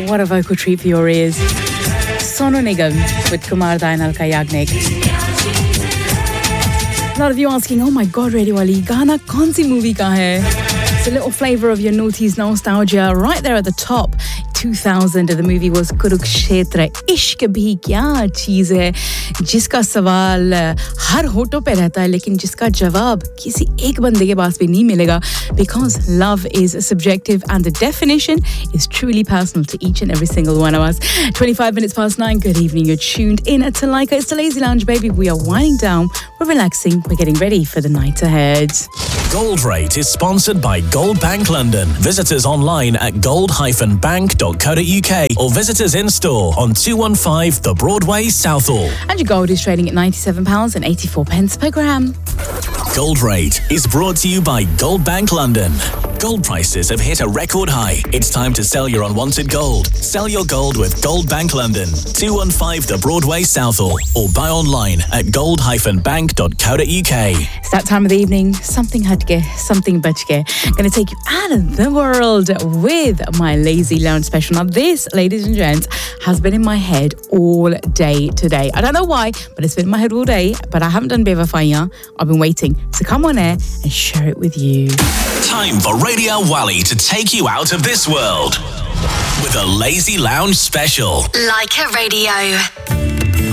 What a vocal treat for your ears. Sonu Nigam with Kumar Da and Alka Yagnik. A lot of you asking, oh my god, Radio Ali, Gana kaun si movie ka hai? It's a little flavour of your noughties nostalgia right there at the top. 2000, the movie was Kurukshetra. इश्क भी क्या चीज़ है जिसका सवाल हर होठों पे रहता है लेकिन जिसका जवाब किसी एक बंदे के पास भी नहीं मिलेगा, because love is subjective and the definition is truly personal to each and every single one of us. 25 minutes past 9, good evening, you're tuned in to Laika. It's the Lazy Lounge, baby. We are winding down, we're relaxing, we're getting ready for the night ahead. Gold Rate is sponsored by Gold Bank London. Visit us online at gold-bank.co.uk or visit us in store on 215 The Broadway, Southall. And your gold is trading at £97.84 per gram. Gold Rate is brought to you by Gold Bank London. Gold prices have hit a record high. It's time to sell your unwanted gold. Sell your gold with Gold Bank London, 215 The Broadway, Southall, or buy online at gold-bank.co.uk. It's that time of the evening. Something hatke, something bachke. Gonna take you out of the world with my Lazy Lounge special. Now this, ladies and gents, has been in my head all day today. I don't know why, but it's been in my head all day, but I haven't done Bevafaya. I've been waiting to come on air and share it with you. Time for Radio Wally to take you out of this world with a Lazy Lounge special. Like a Radio.